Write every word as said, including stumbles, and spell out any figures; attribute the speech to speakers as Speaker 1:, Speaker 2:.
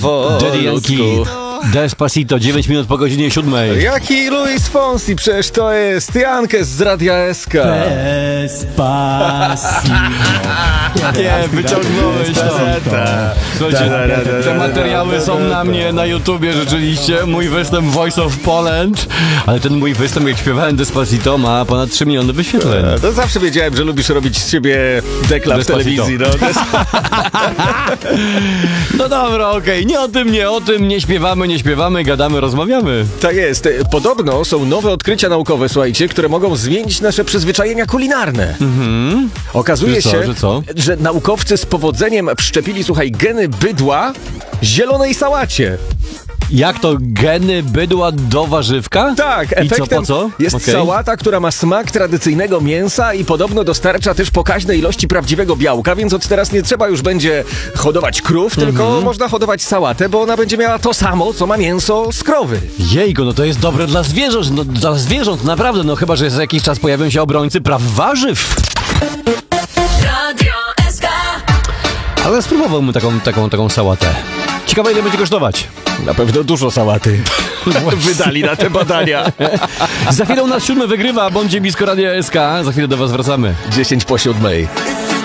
Speaker 1: Daddy Yankee, Despacito, dziewięć minut po godzinie siódmej.
Speaker 2: Jaki Luis Fonsi, przecież to jest Jankes z Radia S K.
Speaker 1: Despacito. Nie, wyciągnąłeś to. Słuchajcie, te materiały są na mnie na YouTubie rzeczywiście. Mój występ Voice of Poland. Ale ten mój występ, jak śpiewałem Despacito, ma ponad trzy miliony wyświetleń.
Speaker 2: To zawsze wiedziałem, że lubisz robić z siebie dekla w telewizji. No, des...
Speaker 1: no dobra, okej, okay. Nie o tym, nie o tym, nie śpiewamy, nie śpiewamy, gadamy, rozmawiamy.
Speaker 2: Tak jest. Podobno są nowe odkrycia naukowe, słuchajcie, które mogą zmienić nasze przyzwyczajenia kulinarne. Mhm. Okazuje
Speaker 1: że co,
Speaker 2: się,
Speaker 1: że, co?
Speaker 2: że naukowcy z powodzeniem wszczepili, słuchaj, geny bydła zielonej sałacie.
Speaker 1: Jak to? Geny bydła do warzywka?
Speaker 2: Tak,
Speaker 1: I
Speaker 2: efektem
Speaker 1: co, po co?
Speaker 2: jest
Speaker 1: okay.
Speaker 2: sałata, która ma smak tradycyjnego mięsa i podobno dostarcza też pokaźne ilości prawdziwego białka, więc od teraz nie trzeba już będzie hodować krów, mm-hmm. tylko można hodować sałatę, bo ona będzie miała to samo, co ma mięso z krowy.
Speaker 1: Jejku, no to jest dobre dla zwierząt, no dla zwierząt, naprawdę, no chyba, że za jakiś czas pojawią się obrońcy praw warzyw.
Speaker 3: Radio S K.
Speaker 1: Ale spróbowałbym taką, taką, taką sałatę. Ciekawe, ile będzie kosztować.
Speaker 2: Na pewno dużo sałaty wydali na te badania.
Speaker 1: Za chwilę nas siódmy wygrywa, bądźcie blisko Radia S K. Za chwilę do was wracamy.
Speaker 2: dziesięć po siódmej.